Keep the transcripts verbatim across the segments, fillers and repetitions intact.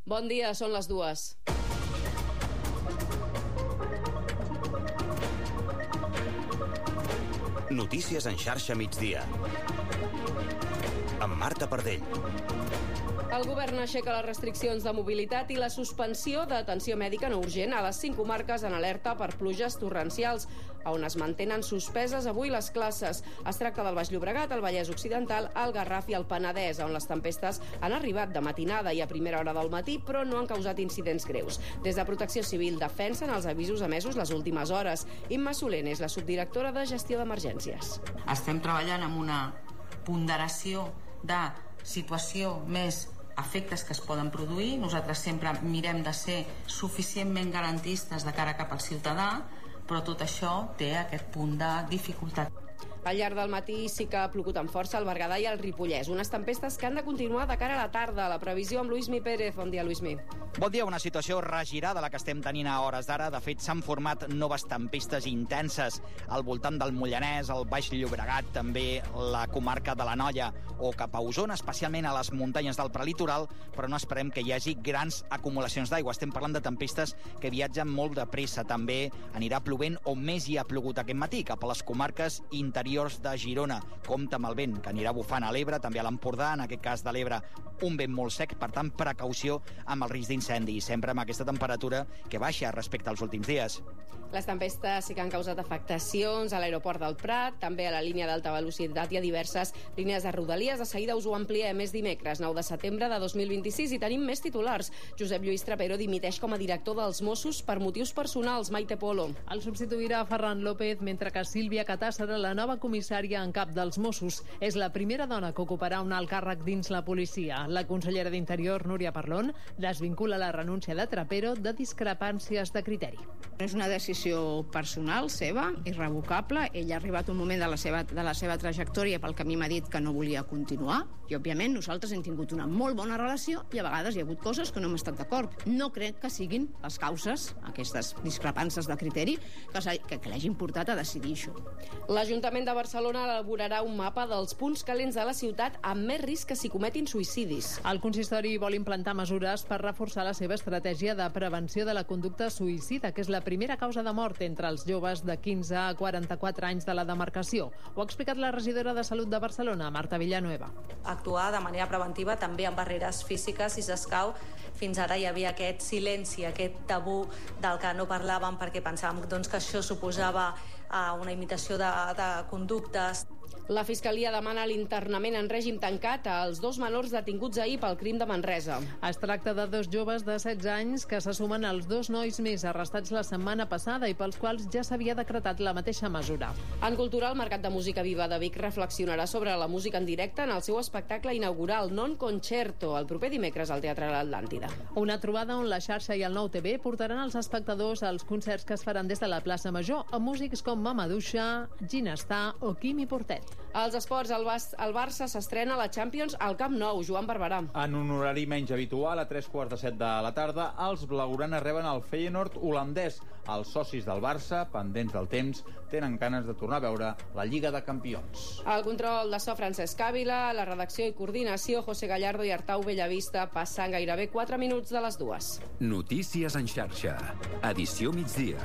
Bon dia, són les dues. Notícies en xarxa migdia. Amb Marta Pardell. El govern aixeca les restriccions de mobilitat i la suspensió d'atenció mèdica no urgent a les cinc comarques en alerta per pluges torrencials, on es mantenen suspeses avui les classes. Es tracta del Baix Llobregat, el Vallès Occidental, el Garraf i el Penedès, on les tempestes han arribat de matinada i a primera hora del matí, però no han causat incidents greus. Des de Protecció Civil defensen els avisos emesos les últimes hores. Imma Solent és la subdirectora de Gestió d'Emergències. Estem treballant amb una ponderació de situació més efectes que es poden produir. Nosaltres sempre mirem de ser suficientment garantistes de cara cap al ciutadà, però tot això té aquest punt de dificultat. Al llarg del matí sí que ha plogut amb força al Berguedà i al Ripollès. Unes tempestes que han de continuar de cara a la tarda. La previsió amb Luismi Pérez. Bon dia, Luismi. Bon dia. Una situació regirada la que estem tenint a hores d'ara. De fet, s'han format noves tempestes intenses al voltant del Mollanès, el Baix Llobregat, també la comarca de l'Anoia o cap a Osona, especialment a les muntanyes del prelitoral, però no esperem que hi hagi grans acumulacions d'aigua. Estem parlant de tempestes que viatgen molt de pressa. També anirà plovent o més hi ha plogut aquest matí, cap a les comarques interiors de Girona. Compte amb el vent que anirà bufant a l'Ebre, també a l'Empordà, en aquest cas de l'Ebre, un vent molt sec, per tant, precaució amb el risc d'incendi, sempre amb aquesta temperatura que baixa respecte als últims dies. Les tempestes sí que han causat afectacions a l'aeroport del Prat, també a la línia d'alta velocitat i a diverses línies de rodalies. De seguida us ho ampliem. És dimecres, nou de setembre de dos mil vint-i-sis, i tenim més titulars. Josep Lluís Trapero dimiteix com a director dels Mossos per motius personals. Maite Polo. El substituirà Ferran López, mentre que Sílvia Catà serà la nova comissària en cap dels Mossos. És la primera dona que ocuparà un alt càrrec dins la policia. La consellera d'Interior, Núria Parlon, desvincula la renúncia de Trapero de discrepàncies de criteri. És una decisió personal seva, irrevocable. Ell ha arribat un moment de la seva, de la seva trajectòria pel que a mi m'ha dit que no volia continuar, i òbviament nosaltres hem tingut una molt bona relació i a vegades hi ha hagut coses que no hem estat d'acord. No crec que siguin les causes, aquestes discrepàncies de criteri, que, que, que l'hagin portat a decidir això. L'Ajuntament de Barcelona elaborarà un mapa dels punts calents de la ciutat amb més risc que s'hi cometin suïcidis. El consistori vol implantar mesures per reforçar la seva estratègia de prevenció de la conducta suïcida, que és la primera causa de mort entre els joves de quinze a quaranta-quatre anys de la demarcació. Ho ha explicat la regidora de Salut de Barcelona, Marta Villanueva. Actuar de manera preventiva també amb barreres físiques, si s'escau. Fins ara hi havia aquest silenci, aquest tabú del que no parlàvem perquè pensàvem doncs, que això suposava uh, una imitació de, de conductes. La Fiscalia demana l'internament en règim tancat als dos menors detinguts ahir pel crim de Manresa. Es tracta de dos joves de setze anys que se sumen als dos nois més arrestats la setmana passada i pels quals ja s'havia decretat la mateixa mesura. En cultura, el Mercat de Música Viva de Vic reflexionarà sobre la música en directe en el seu espectacle inaugural Non Concerto, el proper dimecres al Teatre l'Atlàntida. Una trobada on la xarxa i el Nou T V portaran els espectadors als concerts que es faran des de la plaça Major amb músics com Mamadouxa, Ginestà o Quimi Portet. Als esports, el, Bas, el Barça s'estrena a la Champions al Camp Nou. Joan Barberà. En un horari menys habitual, a tres quarts de set de la tarda, els blaugranes reben el Feyenoord holandès. Els socis del Barça, pendents del temps, tenen ganes de tornar a veure la Lliga de Campions. El control de so, Francesc Ávila, la redacció i coordinació, José Gallardo i Artau Bellavista, passant gairebé quatre minuts de les dues. Notícies en xarxa. Edició migdia.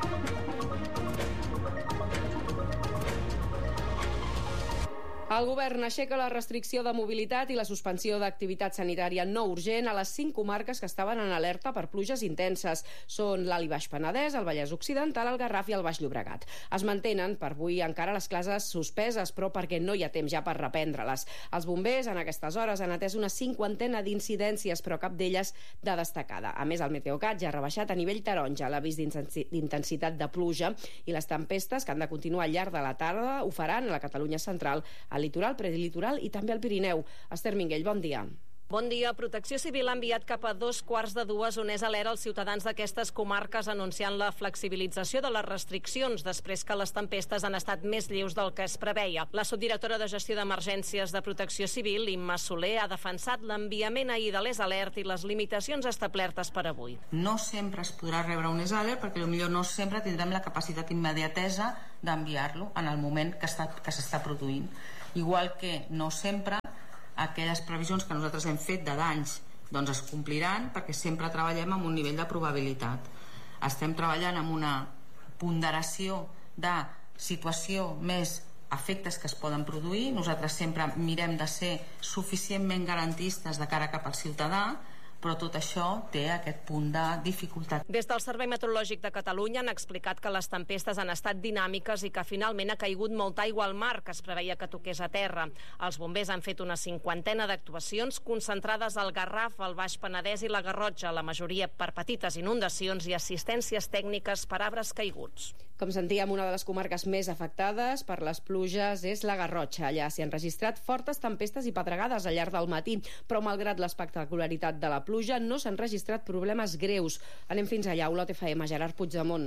El govern aixeca la restricció de mobilitat i la suspensió d'activitat sanitària no urgent a les cinc comarques que estaven en alerta per pluges intenses. Són l'Alt i Baix Penedès, el Vallès Occidental, el Garraf i el Baix Llobregat. Es mantenen per avui encara les classes suspeses, però perquè no hi ha temps ja per reprendre-les. Els bombers en aquestes hores han atès una cinquantena d'incidències, però cap d'elles de destacada. A més, el Meteocat ja ha rebaixat a nivell taronja l'avís d'intensitat de pluja i les tempestes que han de continuar al llarg de la tarda ho faran a la Catalunya central, a litoral, predilitoral i també al Pirineu. Esther Minguell, bon dia. Bon dia. Protecció Civil ha enviat cap a dos quarts de dues on és alert als ciutadans d'aquestes comarques anunciant la flexibilització de les restriccions després que les tempestes han estat més lleus del que es preveia. La subdirectora de Gestió d'Emergències de Protecció Civil, Imma Soler, ha defensat l'enviament ahir de l'EsAlert i les limitacions establertes per avui. No sempre es podrà rebre un EsAlert perquè potser no sempre tindrem la capacitat immediatesa d'enviar-lo en el moment que està, que s'està produint. Igual que no sempre aquelles previsions que nosaltres hem fet de danys Doncs es compliran perquè sempre treballem amb un nivell de probabilitat. Estem treballant amb una ponderació de situació més efectes que es poden produir. Nosaltres sempre mirem de ser suficientment garantistes de cara cap al ciutadà, però tot això té aquest punt de dificultat. Des del Servei Meteorològic de Catalunya han explicat que les tempestes han estat dinàmiques i que finalment ha caigut molta aigua al mar, que es preveia que toqués a terra. Els bombers han fet una cinquantena d'actuacions concentrades al Garraf, al Baix Penedès i la Garrotxa, la majoria per petites inundacions i assistències tècniques per arbres caiguts. Com sentíem, una de les comarques més afectades per les pluges és la Garrotxa. Allà s'hi han registrat fortes tempestes i pedregades al llarg del matí, però malgrat l'espectacularitat de la pluja no s'han registrat problemes greus. Anem fins allà, Olot F M, Gerard Puigdemont.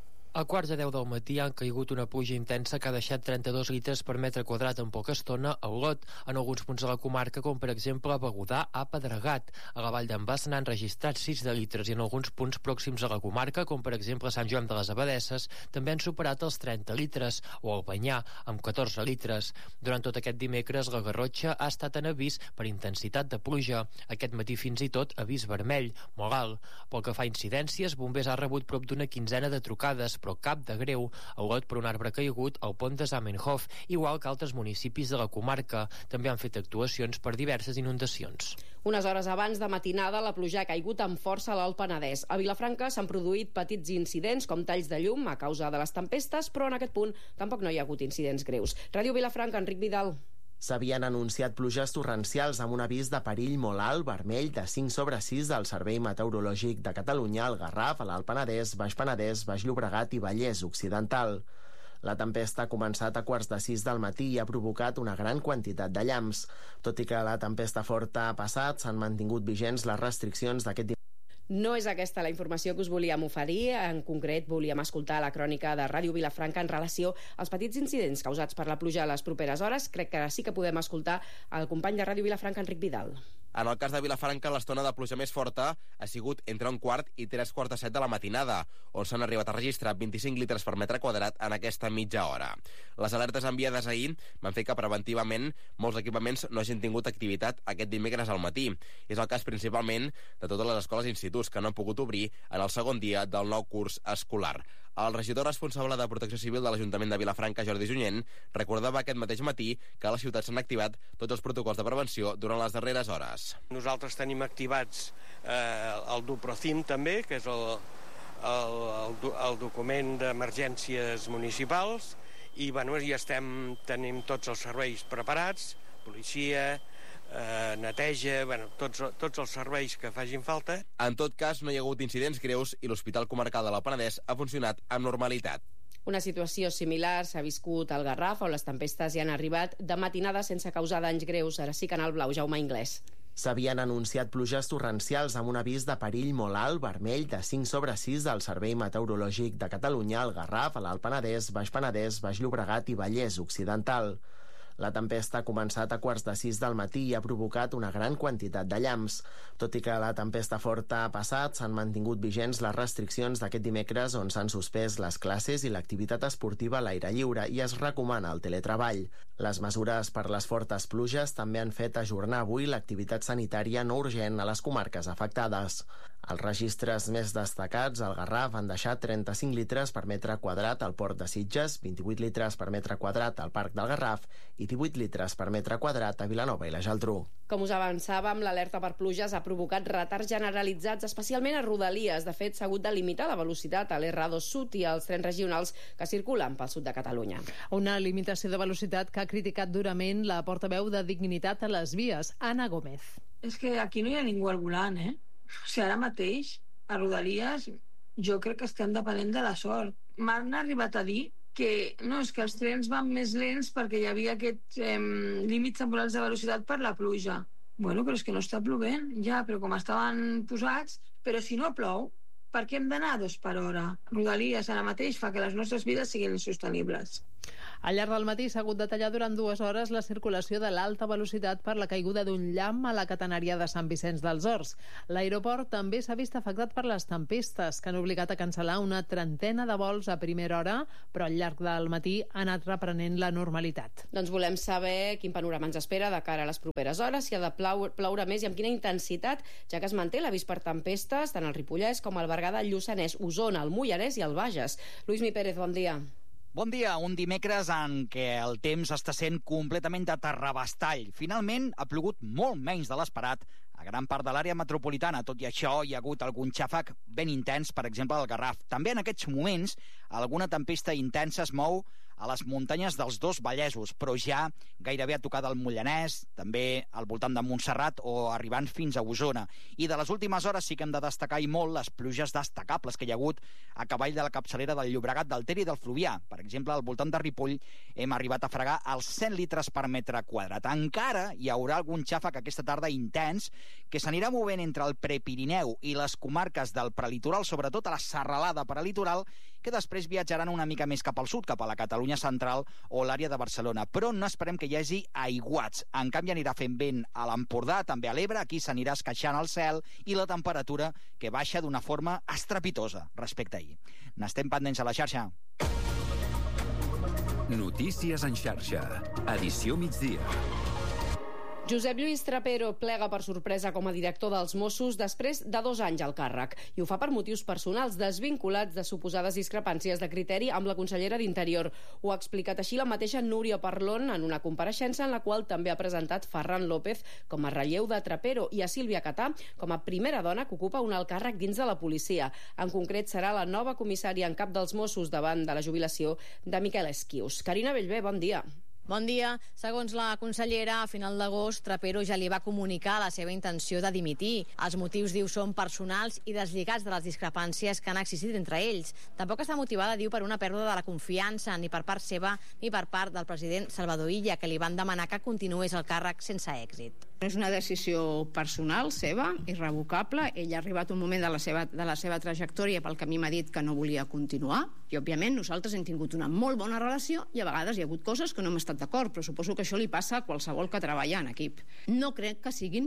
A quarts de deu del matí han caigut una pluja intensa que ha deixat trenta-dos litres per metre quadrat en poca estona a Olot. En alguns punts de la comarca, com per exemple a Begudà, ha pedregat. A la Vall d'en Bas n'han registrat sis de litres i en alguns punts pròxims a la comarca, com per exemple a Sant Joan de les Abadesses, també han superat els trenta litres, o al Banyà, amb catorze litres. Durant tot aquest dimecres, la Garrotxa ha estat en avís per intensitat de pluja. Aquest matí fins i tot avís vermell, molt alt. Pel que fa a incidències, bombers ha rebut prop d'una quinzena de trucades, però cap de greu. A Olot, per un arbre caigut al pont de Zamenhof, igual que altres municipis de la comarca. També han fet actuacions per diverses inundacions. Unes hores abans de matinada, la pluja ha caigut amb força a l'Alt Penedès. A Vilafranca s'han produït petits incidents com talls de llum a causa de les tempestes, però en aquest punt tampoc no hi ha hagut incidents greus. Ràdio Vilafranca, Enric Vidal. S'havien anunciat pluges torrencials amb un avís de perill molt alt, vermell, de cinc sobre sis del Servei Meteorològic de Catalunya, al Garraf, a l'Alt Penedès, Baix Penedès, Baix Llobregat i Vallès Occidental. La tempesta ha començat a quarts de sis del matí i ha provocat una gran quantitat de llamps. Tot i que la tempesta forta ha passat, s'han mantingut vigents les restriccions d'aquest dimecres. No és aquesta la informació que us volíem oferir. En concret, volíem escoltar la crònica de Ràdio Vilafranca en relació als petits incidents causats per la pluja a les properes hores. Crec que sí que podem escoltar el company de Ràdio Vilafranca, Enric Vidal. En el cas de Vilafranca, l'estona de pluja més forta ha sigut entre un quart i tres quarts de set de la matinada, on s'han arribat a registrar vint-i-cinc litres per metre quadrat en aquesta mitja hora. Les alertes enviades ahir van fer que preventivament molts equipaments no hagin tingut activitat aquest dimecres al matí. És el cas principalment de totes les escoles i instituts que no han pogut obrir en el segon dia del nou curs escolar. El regidor responsable de Protecció Civil de l'Ajuntament de Vilafranca, Jordi Junyent, recordava aquest mateix matí que a la ciutat s'han activat tots els protocols de prevenció durant les darreres hores. Nosaltres tenim activats eh, el DuProcim també, que és el, el, el, el document d'emergències municipals, i bueno, ja estem, tenim tots els serveis preparats, policia, Eh, neteja, bueno, tots, tots els serveis que facin falta. En tot cas, no hi ha hagut incidents greus i l'Hospital Comarcal de la Penedès ha funcionat amb normalitat. Una situació similar s'ha viscut al Garraf, on les tempestes hi han arribat de matinada sense causar danys greus. Ara sí, Canal Blau, Jaume Inglès. S'havien anunciat pluges torrencials amb un avís de perill molt alt, vermell, de cinc sobre sis del Servei Meteorològic de Catalunya, al Garraf, a l'Alt Penedès, Baix Penedès, Baix Llobregat i Vallès Occidental. La tempesta ha començat a quarts de sis del matí i ha provocat una gran quantitat de llamps. Tot i que la tempesta forta ha passat, s'han mantingut vigents les restriccions d'aquest dimecres, on s'han suspès les classes i l'activitat esportiva a l'aire lliure i es recomana el teletreball. Les mesures per les fortes pluges també han fet ajornar avui l'activitat sanitària no urgent a les comarques afectades. Els registres més destacats al Garraf han deixat trenta-cinc litres per metre quadrat al Port de Sitges, vint-i-vuit litres per metre quadrat al Parc del Garraf i divuit litres per metre quadrat a Vilanova i la Geltrú. Com us avançàvem, l'alerta per pluges ha provocat retards generalitzats, especialment a Rodalies. De fet, s'ha hagut de limitar la velocitat a l'R dos Sud i als trens regionals que circulen pel sud de Catalunya. Una limitació de velocitat que ha criticat durament la portaveu de Dignitat a les vies, Anna Gómez. És que aquí no hi ha ningú al volant, eh? O sigui, ara mateix, a Rodalies, jo crec que estem depenent de la sort. M'han arribat a dir que no, és que els trens van més lents perquè hi havia aquests eh, límits temporals de velocitat per la pluja. Bueno, però és que no està plovent, ja, però com estaven posats, però si no plou, per què hem d'anar a dos per hora? Rodalies ara mateix fa que les nostres vides siguin insostenibles. Al llarg del matí s'ha hagut de tallar durant dues hores la circulació de l'alta velocitat per la caiguda d'un llamp a la catenària de Sant Vicenç dels Horts. L'aeroport també s'ha vist afectat per les tempestes, que han obligat a cancel·lar una trentena de vols a primera hora, però al llarg del matí ha anat reprenent la normalitat. Doncs volem saber quin panorama ens espera de cara a les properes hores, si ha de ploure, ploure més i amb quina intensitat, ja que es manté l'avís per tempestes tant al Ripollès com al Berguedà, el Lluçanès, Osona, el Moianès i el Bages. Lluís Mi Pérez, bon dia. Bon dia, un dimecres en què el temps està sent completament de terrabastall. Finalment, ha plogut molt menys de l'esperat a gran part de l'àrea metropolitana. Tot i això, hi ha hagut algun xàfec ben intens, per exemple, al Garraf. També en aquests moments, alguna tempesta intensa es mou a les muntanyes dels dos Vallesos, però ja gairebé a tocar del Moianès, també al voltant de Montserrat o arribant fins a Osona. I de les últimes hores sí que hem de destacar i molt les pluges destacables que hi ha hagut a cavall de la capçalera del Llobregat, del Ter i del Fluvià. Per exemple, al voltant de Ripoll hem arribat a fregar els cent litres per metre quadrat. Encara hi haurà algun xàfec aquesta tarda intens que s'anirà movent entre el Prepirineu i les comarques del prelitoral, sobretot a la serralada prelitoral, que després viatjaran una mica més cap al sud, cap a la Catalunya central o l'àrea de Barcelona. Però no esperem que hi hagi aiguats. En canvi, anirà fent vent a l'Empordà, també a l'Ebre, aquí s'anirà esqueixant el cel i la temperatura que baixa d'una forma estrepitosa respecte a ahir. N'estem pendents a la xarxa. Notícies en xarxa. Edició migdia. Josep Lluís Trapero plega per sorpresa com a director dels Mossos després de dos anys al càrrec. I ho fa per motius personals, desvinculats de suposades discrepàncies de criteri amb la consellera d'Interior. Ho ha explicat així la mateixa Núria Parlon en una compareixença en la qual també ha presentat Ferran López com a relleu de Trapero i a Sílvia Catà com a primera dona que ocupa un alt càrrec dins de la policia. En concret, serà la nova comissària en cap dels Mossos davant de la jubilació de Miquel Esquius. Carina Bellver, bon dia. Bon dia. Segons la consellera, a final d'agost, Trapero ja li va comunicar la seva intenció de dimitir. Els motius, diu, són personals i deslligats de les discrepàncies que han existit entre ells. Tampoc està motivada, diu, per una pèrdua de la confiança ni per part seva ni per part del president Salvador Illa, que li van demanar que continués el càrrec sense èxit. És una decisió personal seva, irrevocable. Ell ha arribat un moment de la seva, de la seva trajectòria pel que a mi m'ha dit que no volia continuar. I, òbviament, nosaltres hem tingut una molt bona relació i a vegades hi ha hagut coses que no hem estat d'acord, però suposo que això li passa a qualsevol que treballa en equip. No crec que siguin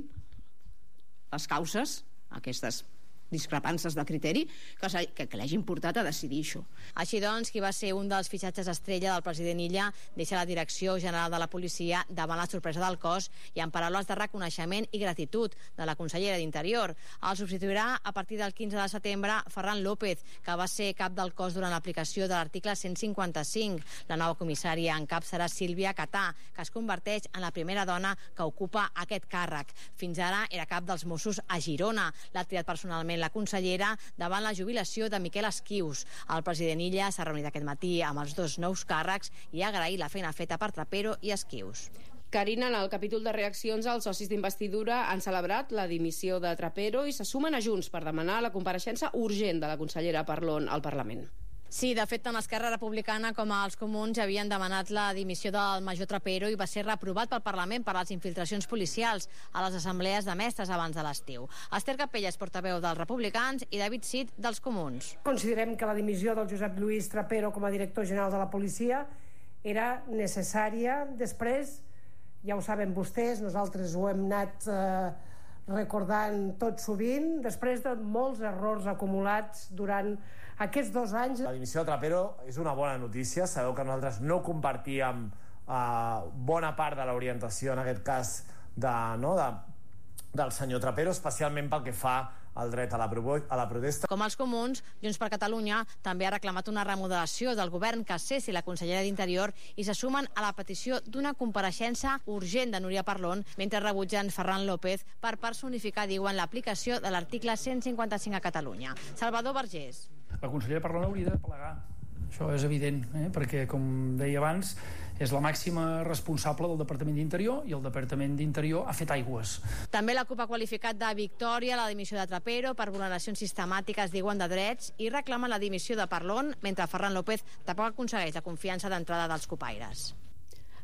les causes, aquestes discrepàncies de criteri, que, que, que l'hagin portat a decidir això. Així doncs, qui va ser un dels fitxatges estrella del president Illa deixa la direcció general de la policia davant la sorpresa del cos i amb paraules de reconeixement i gratitud de la consellera d'Interior. El substituirà a partir del quinze de setembre Ferran López, que va ser cap del cos durant l'aplicació de l'article cent cinquanta-cinc. La nova comissària en cap serà Sílvia Catà, que es converteix en la primera dona que ocupa aquest càrrec. Fins ara era cap dels Mossos a Girona. L'ha triat personalment la consellera davant la jubilació de Miquel Esquius. El president Illa s'ha reunit aquest matí amb els dos nous càrrecs i ha agraït la feina feta per Trapero i Esquius. Carina, en el capítol de reaccions, els socis d'investidura han celebrat la dimissió de Trapero i se sumen a Junts per demanar la compareixença urgent de la consellera Parlon al Parlament. Sí, de fet, tant Esquerra Republicana com els Comuns havien demanat la dimissió del major Trapero i va ser reprovat pel Parlament per les infiltracions policials a les assemblees de mestres abans de l'estiu. Esther Capella és portaveu dels Republicans i David Cid dels Comuns. Considerem que la dimissió del Josep Lluís Trapero com a director general de la policia era necessària. Després, ja ho saben vostès, nosaltres ho hem anat eh, recordant tot sovint, després de molts errors acumulats durant aquests dos anys. La dimissió de Trapero és una bona notícia. Sabeu que nosaltres no compartíem eh, bona part de l'orientació, en aquest cas, de, no, de, del senyor Trapero, especialment pel que fa al dret a la, a la protesta. Com els Comuns, Junts per Catalunya també ha reclamat una remodelació del govern que cessi la consellera d'Interior i se sumen a la petició d'una compareixença urgent de Núria Parlon, mentre rebutgen Ferran López per personificar, diuen, l'aplicació de l'article cent cinquanta-cinc a Catalunya. Salvador Vergés. La consellera Parlon hauria de plegar. Això és evident, eh? perquè, com deia abans, és la màxima responsable del Departament d'Interior i el Departament d'Interior ha fet aigües. També la CUP ha qualificat de victòria la dimissió de Trapero per vulneracions sistemàtiques, diuen, de drets i reclama la dimissió de Parlon, mentre Ferran López tampoc aconsegueix la confiança d'entrada dels cupaires.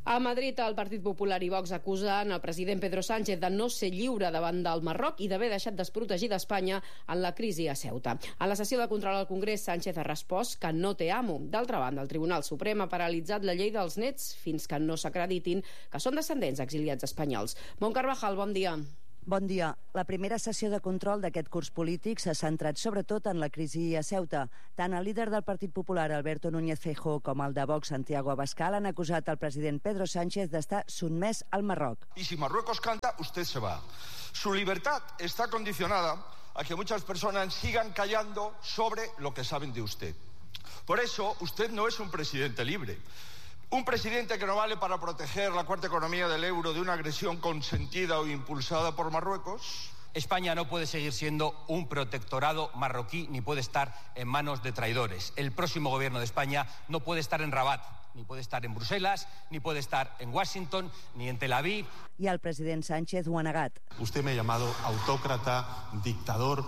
A Madrid, el Partit Popular i Vox acusen el president Pedro Sánchez de no ser lliure davant del Marroc i d'haver deixat desprotegida Espanya en la crisi a Ceuta. En la sessió de control al Congrés, Sánchez ha respost que no té amo. D'altra banda, el Tribunal Suprem ha paralitzat la llei dels nets fins que no s'acreditin que són descendents exiliats espanyols. Mont Carvajal, bon dia. Bon dia. La primera sessió de control d'aquest curs polític s'ha centrat sobretot en la crisi a Ceuta. Tant el líder del Partit Popular, Alberto Núñez Feijóo, com el de Vox, Santiago Abascal, han acusat el president Pedro Sánchez d'estar sotmès al Marroc. Y si Marruecos canta, usted se va. Su libertad está condicionada a que muchas personas sigan callando sobre lo que saben de usted. Por eso, usted no es un presidente libre. Un presidente que no vale para proteger la cuarta economía del euro de una agresión consentida o impulsada por Marruecos. España no puede seguir siendo un protectorado marroquí ni puede estar en manos de traidores. El próximo gobierno de España no puede estar en Rabat, ni puede estar en Bruselas, ni puede estar en Washington, ni en Tel Aviv. I el president Sánchez ho ha negat. Usted me ha llamado autócrata, dictador,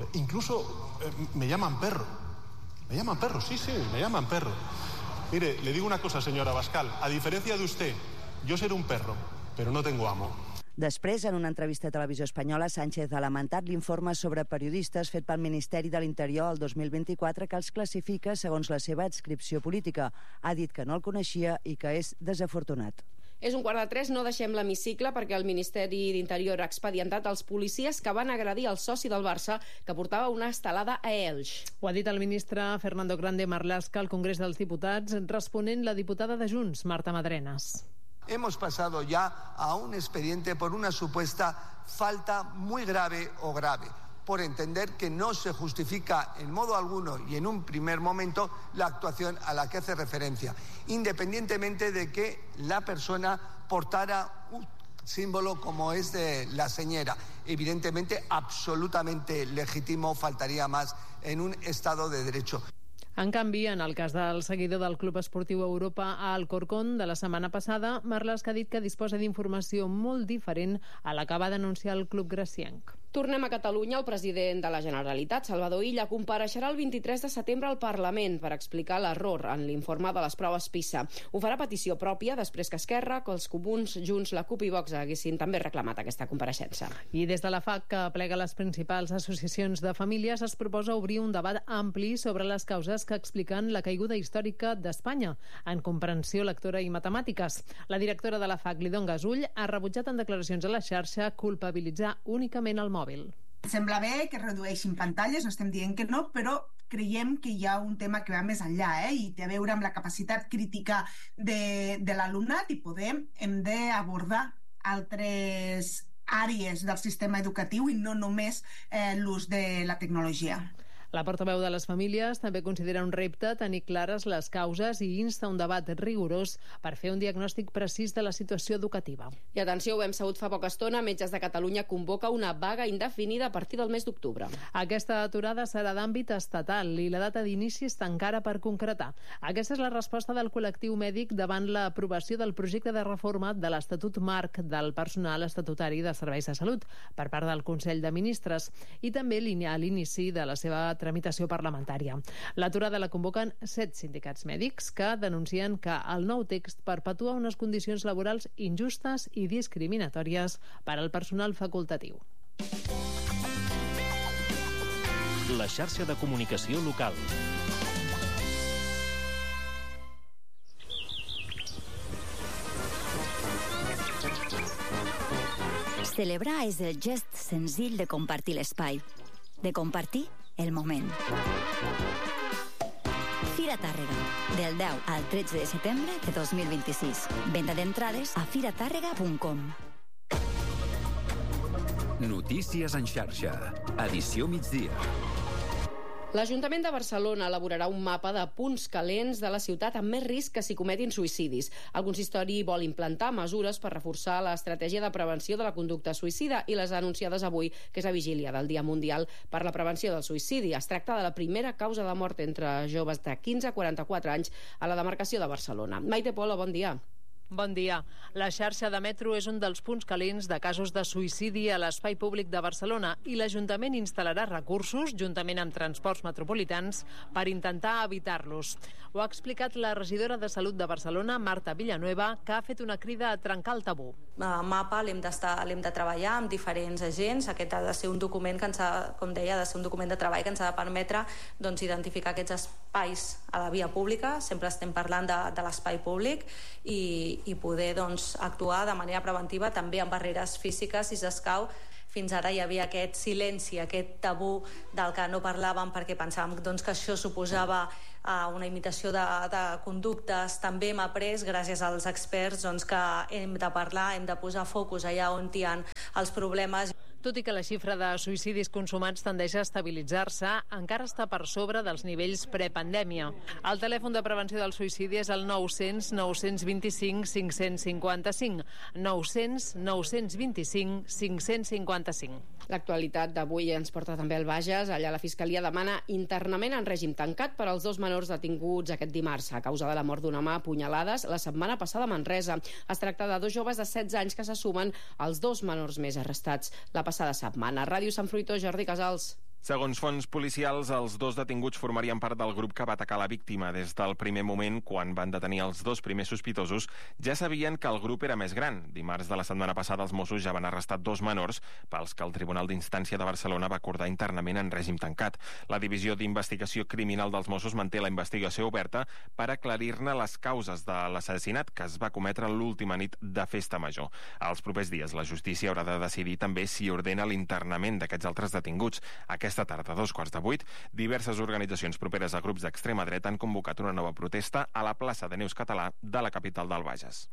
incluso eh, me llaman perro. Me llaman perro, sí, sí, me llaman perro. Mire, le digo una cosa, señora Abascal. A diferencia de usted, yo seré un perro, pero no tengo amo. Després, en una entrevista a Televisió Espanyola, Sánchez ha lamentat l'informe sobre periodistes fet pel Ministeri de l'Interior el dos mil vint-i-quatre que els classifica segons la seva adscripció política. Ha dit que no el coneixia i que és desafortunat. És un quart de tres, no deixem l'hemicicle perquè el Ministeri d'Interior ha expedientat els policies que van agredir el soci del Barça que portava una estelada a Elx. Ho ha dit el ministre Fernando Grande Marlaska al Congrés dels Diputats, responent la diputada de Junts, Marta Madrenas. Hemos pasado ya a un expediente por una supuesta falta muy grave o grave, por entender que no se justifica en modo alguno y en un primer momento la actuación a la que hace referencia, independientemente de que la persona portara un símbolo como es de la señera. Evidentemente, absolutamente legítimo, faltaría más en un Estado de Derecho. En canvi, en el cas del seguidor del Club Esportiu Europa a Alcorcón de la setmana passada, Marlaska ha dit que disposa d'informació molt diferent a la que va denunciar el club gracienc. Tornem a Catalunya. El president de la Generalitat, Salvador Illa, compareixerà el vint-i-tres de setembre al Parlament per explicar l'error en l'informe de les proves PISA. Ho farà a petició pròpia després que Esquerra, que els Comuns, Junts, la CUP i Vox haguessin també reclamat aquesta compareixença. I des de la F A C, que plega les principals associacions de famílies, es proposa obrir un debat ampli sobre les causes que expliquen la caiguda històrica d'Espanya en comprensió lectora i matemàtiques. La directora de la F A C, Lidon Gasull, ha rebutjat en declaracions a la xarxa culpabilitzar únicament el mòbil. Sembla bé que redueixin pantalles, no estem dient que no, però creiem que hi ha un tema que va més enllà, eh? I té a veure amb la capacitat crítica de, de l'alumnat i podem, hem d'abordar altres àrees del sistema educatiu i no només eh, l'ús de la tecnologia. La portaveu de les famílies també considera un repte tenir clares les causes i insta un debat rigorós per fer un diagnòstic precís de la situació educativa. I atenció, ho hem sabut fa poca estona, Metges de Catalunya convoca una vaga indefinida a partir del mes d'octubre. Aquesta aturada serà d'àmbit estatal i la data d'inici està encara per concretar. Aquesta és la resposta del col·lectiu mèdic davant l'aprovació del projecte de reforma de l'Estatut Marc del Personal Estatutari de Serveis de Salut per part del Consell de Ministres i també a l'inici de la seva tramitació parlamentària. L'aturada la convoquen set sindicats mèdics que denuncien que el nou text perpetua unes condicions laborals injustes i discriminatòries per al personal facultatiu. La xarxa de comunicació local. Celebrar és el gest senzill de compartir l'espai, de compartir el moment. Fira Tàrrega, del deu al tretze de setembre de dos mil vint-i-sis. Venda d'entrades a fira tàrrega punt com. Notícies en xarxa. Edició migdia. L'Ajuntament de Barcelona elaborarà un mapa de punts calents de la ciutat amb més risc que s'hi cometin suïcidis. El consistori vol implantar mesures per reforçar l'estratègia de prevenció de la conducta suïcida i les anunciades avui, que és la vigília del Dia Mundial per la Prevenció del Suïcidi. Es tracta de la primera causa de mort entre joves de quinze a quaranta-quatre anys a la demarcació de Barcelona. Maite Polo, bon dia. Bon dia. La xarxa de metro és un dels punts calents de casos de suïcidi a l'espai públic de Barcelona i l'Ajuntament instal·larà recursos, juntament amb transports metropolitans, per intentar evitar-los. Ho ha explicat la regidora de Salut de Barcelona, Marta Villanueva, que ha fet una crida a trencar el tabú. El mapa l'hem de treballar amb diferents agents. Aquest ha de ser un document que ens ha, com deia, ha de ser un document de treball que ens ha de permetre doncs, identificar aquests espais a la via pública. Sempre estem parlant de, de l'espai públic i, i poder doncs, actuar de manera preventiva també amb barreres físiques si s'escau. Fins ara hi havia aquest silenci, aquest tabú del que no parlàvem perquè pensàvem doncs, que això suposava uh, una imitació de, de conductes. També hem après, gràcies als experts, doncs, que hem de parlar, hem de posar focus allà on hi ha els problemes. Tot i que la xifra de suïcidis consumats tendeix a estabilitzar-se, encara està per sobre dels nivells prepandèmia. El telèfon de prevenció del suïcidi és el nou cents nou cents vint-i-cinc cinc cents cinquanta-cinc. nou cents nou cents vint-i-cinc cinc cents cinquanta-cinc. L'actualitat d'avui ens porta també al Bages. Allà la Fiscalia demana internament en règim tancat per als dos menors detinguts aquest dimarts a causa de la mort d'una mà a punyalades la setmana passada a Manresa. Es tracta de dos joves de setze anys que se sumen als dos menors més arrestats la passada setmana. Ràdio Sant Fruitós, Jordi Casals. Segons fonts policials, els dos detinguts formarien part del grup que va atacar la víctima. Des del primer moment, quan van detenir els dos primers sospitosos, ja sabien que el grup era més gran. Dimarts de la setmana passada, els Mossos ja van arrestar dos menors pels que el Tribunal d'Instància de Barcelona va acordar internament en règim tancat. La Divisió d'Investigació Criminal dels Mossos manté la investigació oberta per aclarir-ne les causes de l'assassinat que es va cometre l'última nit de Festa Major. Els propers dies, la justícia haurà de decidir també si ordena l'internament d'aquests altres detinguts. Aquesta Aquesta tarda, a dos quarts de vuit, diverses organitzacions properes a grups d'extrema dreta han convocat una nova protesta a la plaça de Neus Català de la capital del Bages.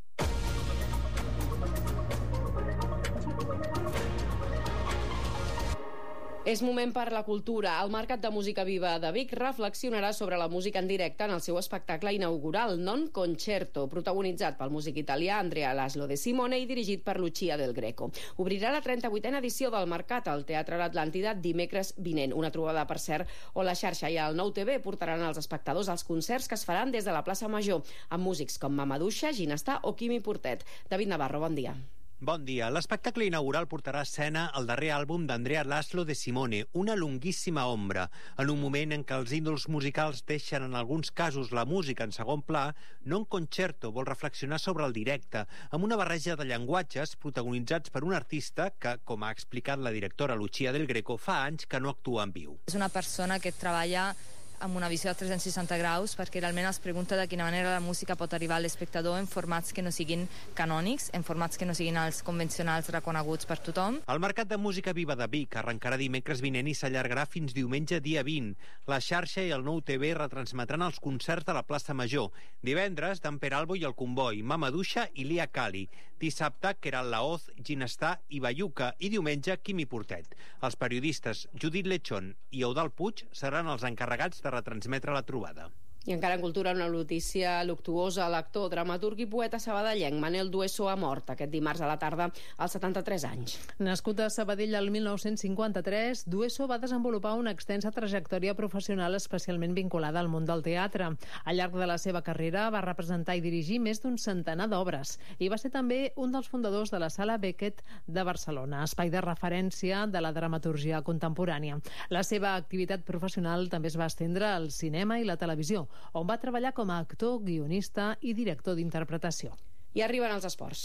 És moment per la cultura. El Mercat de Música Viva de Vic reflexionarà sobre la música en directe en el seu espectacle inaugural Non Concerto, protagonitzat pel músic italià Andrea Laszlo De Simone i dirigit per Lucia Del Greco. Obrirà la trenta-vuitena edició del Mercat al Teatre L'Atlàntida dimecres vinent. Una trobada, per cert, on la xarxa i el Nou T V portaran als espectadors els concerts que es faran des de la plaça Major, amb músics com Mamadouxa, Ginestà o Quimi Portet. David Navarro, bon dia. Bon dia. L'espectacle inaugural portarà a escena el darrer àlbum d'Andrea Laszlo De Simone, Una longuíssima ombra. En un moment en què els ídols musicals deixen en alguns casos la música en segon pla, Non Concerto vol reflexionar sobre el directe, amb una barreja de llenguatges protagonitzats per un artista que, com ha explicat la directora Lucia Del Greco, fa anys que no actua en viu. És una persona que treballa amb una visió de tres-cents seixanta graus, perquè realment es pregunta de quina manera la música pot arribar a l'espectador en formats que no siguin canònics, en formats que no siguin els convencionals reconeguts per tothom. El Mercat de Música Viva de Vic arrencarà dimecres vinent i s'allargarà fins diumenge dia vint. La xarxa i el Nou T V retransmetran els concerts de la plaça Major. Divendres, Dan Peralbo i el Comboi, Mamadouxa i Lia Kali. Dissabte, Keral Laoz, Ginestà i Bayuca. I diumenge, Quimi Portet. Els periodistes Judit Lechón i Eudald Puig seran els encarregats de retransmetre la trobada. I encara en cultura, una notícia luctuosa. L'actor, dramaturg i poeta sabadellenc Manel Dueso ha mort aquest dimarts a la tarda als setanta-tres anys. Nascut a Sabadell el mil nou-cents cinquanta-tres, Dueso va desenvolupar una extensa trajectòria professional especialment vinculada al món del teatre. Al llarg de la seva carrera va representar i dirigir més d'un centenar d'obres i va ser també un dels fundadors de la Sala Beckett de Barcelona, espai de referència de la dramaturgia contemporània. La seva activitat professional també es va estendre al cinema i la televisió, on va treballar com a actor, guionista i director d'interpretació. I arriben els esports.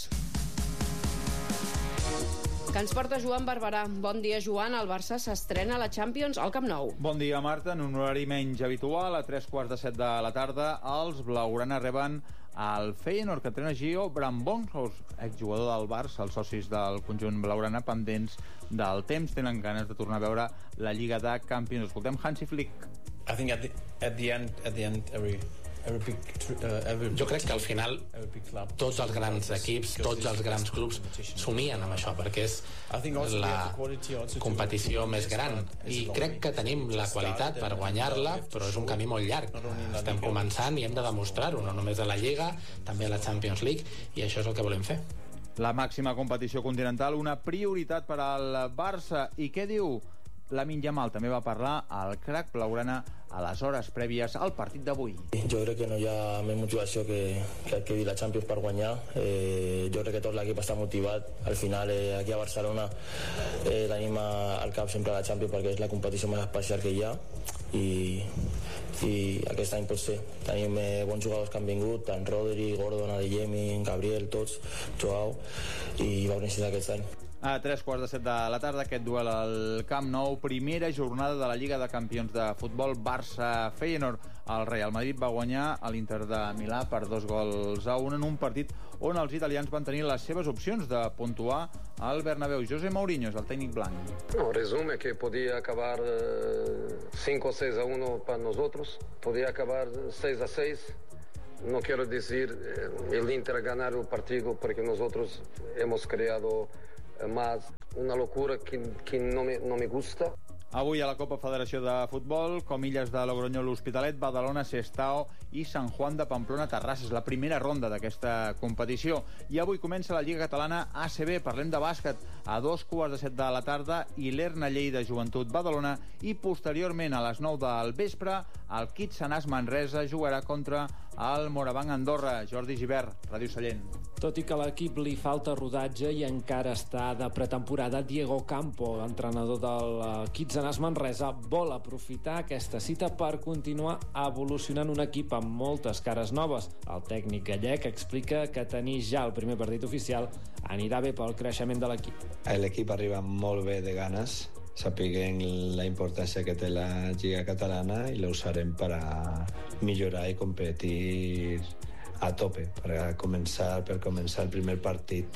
Que ens porta Joan Barberà. Bon dia, Joan. El Barça s'estrena a la Champions al Camp Nou. Bon dia, Marta. En un horari menys habitual, a tres quarts de set de la tarda, els blaugrana reben el Feyenoord, que entrena Gio Brambonghorst, exjugador del Barça. Els socis del conjunt blaugrana, pendents del temps, tenen ganes de tornar a veure la Lliga de Campions. Escoltem Hansi Flick. I think at the, at the end, at the end, every, every big, uh, every jo crec que al final tots els grans equips, tots els grans clubs somien amb això, perquè és la competició més gran i crec que tenim la qualitat per guanyar-la, però és un camí molt llarg. Estem començant i hem de demostrar-ho, no només a la Lliga, també a la Champions League, i això és el que volem fer. La màxima competició continental, una prioritat per al Barça. I què diu Lamine Yamal també va parlar al crack blaugrana a les hores prèvies al partit d'avui. Jo crec que no hi ha més motivació que, que adquirir la Champions per guanyar. Eh, jo crec que tot l'equip està motivat. Al final, eh, aquí a Barcelona eh, tenim al cap sempre la Champions perquè és la competició més especial que hi ha i, i aquest any pot ser. Tenim eh, bons jugadors que han vingut, tant Rodri, Gordon, Adeyemi, Gabriel, tots, Joao, i va necessitar aquest any. A tres quarts de set de la tarda, aquest duel al Camp Nou, primera jornada de la Lliga de Campions de Futbol Barça-Feyenoord. El Real Madrid va guanyar a l'Inter de Milà per dos gols a un en un partit on els italians van tenir les seves opcions de puntuar al Bernabéu. José Mourinho és el tècnic blanc. No, resume que podía acabar cinco o seis a uno para nosotros, podía acabar seis a seis. No quiero decir eh, el Inter ganar el partido porque nosotros hemos creado más una locura que, que no, me, no me gusta. Avui a la Copa Federació de Futbol, Comillas de Logroño, l'Hospitalet, Badalona, Sestao i Sant Juan de Pamplona, Terrassa. És la primera ronda d'aquesta competició. I avui comença la Lliga Catalana A C B. Parlem de bàsquet a dos quarts de set de la tarda i l'Erna Lleida Joventut Badalona i posteriorment a les nou del vespre el Kitsanàs Manresa jugarà contra el Morabanc Andorra. Jordi Gibert, Ràdio Sallent. Tot i que a l'equip li falta rodatge i encara està de pretemporada, Diego Campo, entrenador del Kitsanàs Manresa, vol aprofitar aquesta cita per continuar evolucionant un equip amb moltes cares noves. El tècnic gallec explica que tenir ja el primer partit oficial anirà bé pel creixement de l'equip. L'equip arriba molt bé de ganes, sapiguem la importància que té la Lliga Catalana i la usarem per a millorar i competir a tope, per començar, per començar el primer partit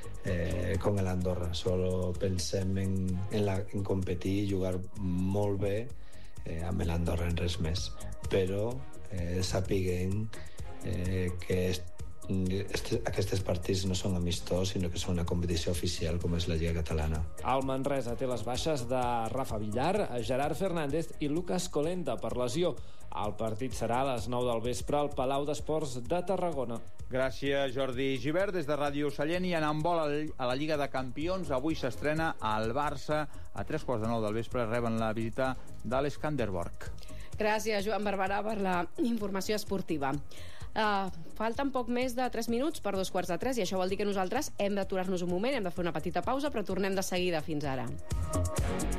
eh, con el Andorra. Solo pensem en, en, la, en competir i jugar molt bé eh, amb l'Andorra, en res més. Però eh, sapiguem eh, que est aquests partits no són amistós, sinó que són una competició oficial com és la Lliga Catalana. El Manresa té les baixes de Rafa Villar, Gerard Fernández i Lucas Colenda per lesió. El partit serà a les nou del vespre al Palau d'Esports de Tarragona. Gràcies, Jordi Gibert. Des de Ràdio Sallent i en handbol a la Lliga de Campions. Avui s'estrena el Barça. A tres quarts de nou del vespre reben la visita de l'Skanderborg. Gràcies, Joan Barberà, per la informació esportiva. Uh, falten poc més de tres minuts per dos quarts de tres i això vol dir que nosaltres hem d'aturar-nos un moment, hem de fer una petita pausa, però tornem de seguida. Fins ara.